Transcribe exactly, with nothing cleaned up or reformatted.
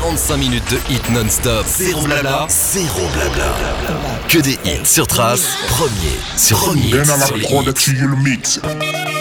quarante-cinq minutes de hits non-stop. Zéro blabla, zéro blabla. Que des hits sur Trace, premier sur premier Then I sur like les to hits. you mix.